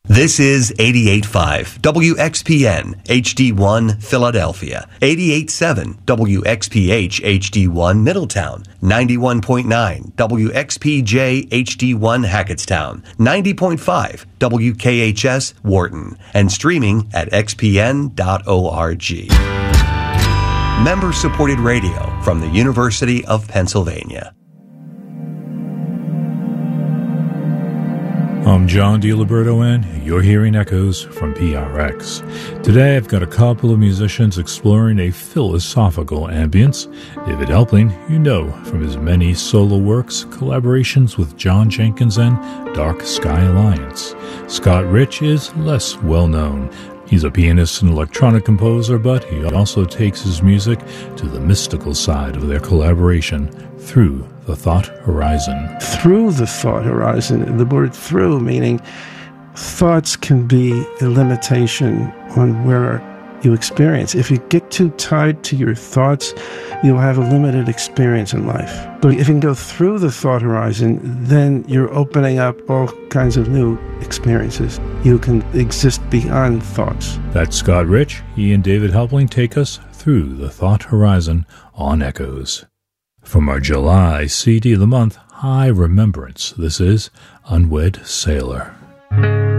This is 88.5 WXPN HD1 Philadelphia, 88.7 WXPH HD1 Middletown, 91.9 WXPJ HD1 Hackettstown, 90.5 WKHS Wharton, and streaming at xpn.org. Member-supported radio from the University of Pennsylvania. I'm John DiLiberto, and you're hearing Echoes from PRX. Today I've got a couple of musicians exploring a philosophical ambience. David Helpling, you know from his many solo works, collaborations with John Jenkins and Dark Sky Alliance. Scott Rich is less well known. He's a pianist and electronic composer, but he also takes his music to the mystical side of their collaboration through the thought horizon. Through the thought horizon, the word through meaning thoughts can be a limitation on where you experience. If you get too tied to your thoughts, you'll have a limited experience in life. But if you can go through the thought horizon, then you're opening up all kinds of new experiences. You can exist beyond thoughts. That's Scott Rich. He and David Helpling take us through the thought horizon on Echoes. From our July CD of the month, High Remembrance, this is Unwed Sailor.